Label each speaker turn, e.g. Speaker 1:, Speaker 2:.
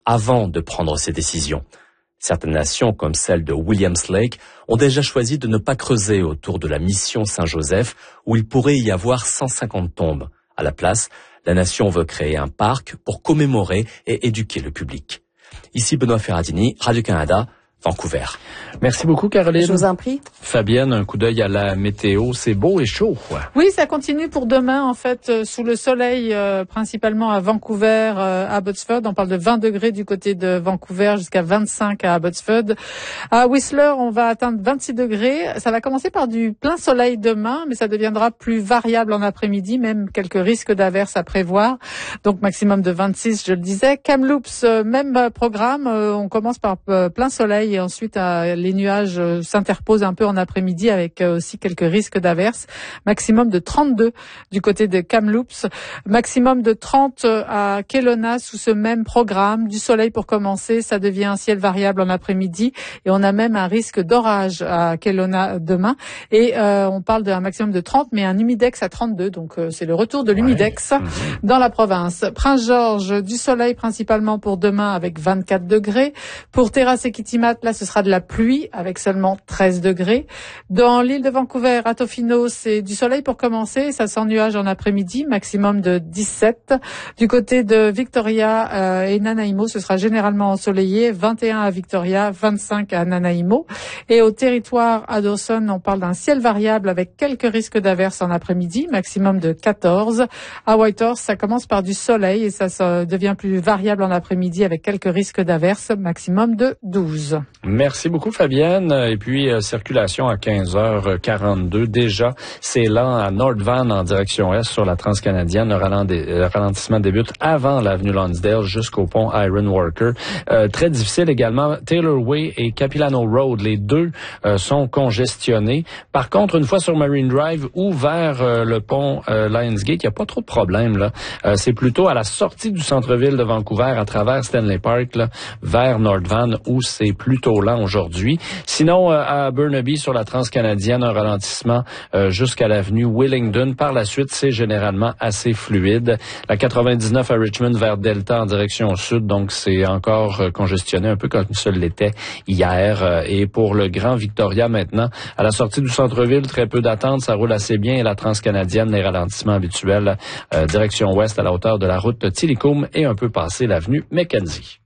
Speaker 1: avant de prendre ces décisions. Certaines nations, comme celle de Williams Lake, ont déjà choisi de ne pas creuser autour de la mission Saint-Joseph, où il pourrait y avoir 150 tombes. À la place, la nation veut créer un parc pour commémorer et éduquer le public. Ici Benoît Ferradini, Radio-Canada, Vancouver.
Speaker 2: Merci beaucoup, Caroline.
Speaker 3: Je vous en prie.
Speaker 2: Fabienne, un coup d'œil à la météo. C'est beau et chaud.
Speaker 4: Oui, ça continue pour demain, en fait, sous le soleil, principalement à Vancouver, à Abbotsford. On parle de 20 degrés du côté de Vancouver jusqu'à 25 à Abbotsford. À Whistler, on va atteindre 26 degrés. Ça va commencer par du plein soleil demain, mais ça deviendra plus variable en après-midi, même quelques risques d'averses à prévoir. Donc, maximum de 26, je le disais. Kamloops, même programme. On commence par plein soleil et ensuite les nuages s'interposent un peu en après-midi avec aussi quelques risques d'averses. Maximum de 32 du côté de Kamloops, maximum de 30 à Kelowna sous ce même programme. Du soleil pour commencer, ça devient un ciel variable en après-midi et on a même un risque d'orage à Kelowna demain. Et on parle d'un maximum de 30 mais un humidex à 32, donc c'est le retour de l'humidex dans la province. Prince-Georges, du soleil principalement pour demain avec 24 degrés. Pour Terrasse et Kitimat, là, ce sera de la pluie avec seulement 13 degrés. Dans l'île de Vancouver, à Tofino, c'est du soleil pour commencer. Ça sent nuage en après-midi, maximum de 17. Du côté de Victoria et Nanaimo, ce sera généralement ensoleillé. 21 à Victoria, 25 à Nanaimo. Et au territoire à Dawson, on parle d'un ciel variable avec quelques risques d'averses en après-midi, maximum de 14. À Whitehorse, ça commence par du soleil et ça devient plus variable en après-midi avec quelques risques d'averses, maximum de 12.
Speaker 2: Merci beaucoup, Fabienne. Et puis, circulation à 15h42. Déjà, c'est lent à North Van en direction est sur la Transcanadienne. Le ralentissement débute avant l'avenue Lonsdale jusqu'au pont Iron Worker. Très difficile également. Taylor Way et Capilano Road, les deux sont congestionnés. Par contre, une fois sur Marine Drive ou vers le pont Lionsgate, il n'y a pas trop de problèmes, là. C'est plutôt à la sortie du centre-ville de Vancouver à travers Stanley Park, là, vers North Van, où c'est plutôt lent aujourd'hui. Sinon, à Burnaby, sur la Transcanadienne, un ralentissement jusqu'à l'avenue Willingdon. Par la suite, c'est généralement assez fluide. La 99 à Richmond vers Delta en direction sud, donc c'est encore congestionné un peu comme ce l'était hier. Et pour le Grand Victoria maintenant, à la sortie du centre-ville, très peu d'attente, ça roule assez bien. Et la Transcanadienne, les ralentissements habituels, direction ouest à la hauteur de la route Tillicum et un peu passé l'avenue Mackenzie.